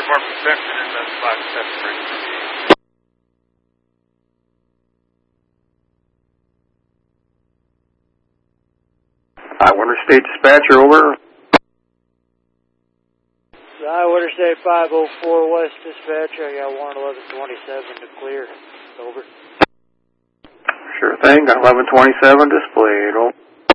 reservoir protection in the 573. Winter State Dispatcher, over. Interstate 504 West Dispatcher, I got 11127 to clear. Over. Sure thing, got 1127 displayed. Over.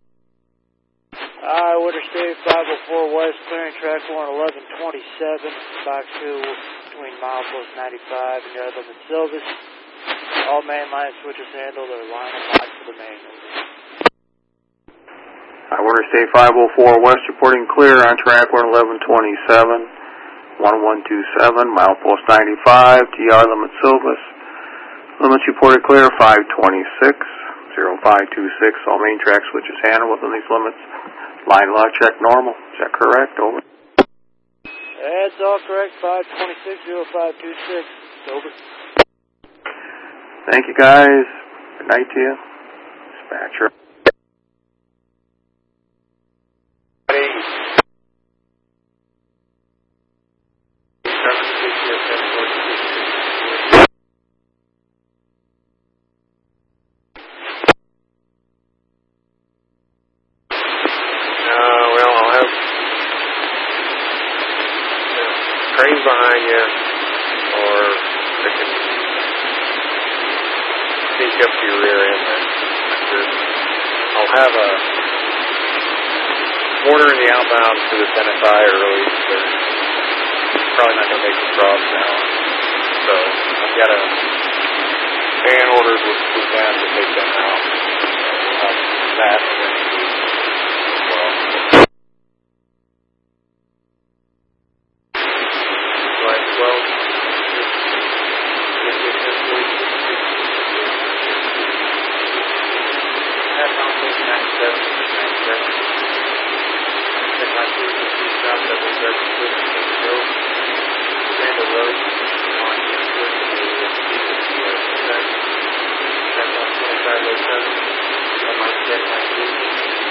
Interstate 504 West, clearing track 11127, box 2 between milepost 95 and yard limit Silvis. All main line switches handled, or line and lock for the main. Interstate 504 West reporting clear on track 11127. 1127, milepost 95, TR limit Silvis. Limits reported clear 526, 0526. All main track switches handled within these limits. Line lock check normal. Is that correct? Over. That's all correct. 526, 0526. Over. Thank you, guys. Good night to you. Dispatcher. Trains behind you, or they can sneak up to your rear end. I'll have a warner in the outbound to the NFI early. They're probably not going to make the cross now. So I've got a van ordered with them to take them out. We'll have that eventually as well. Road.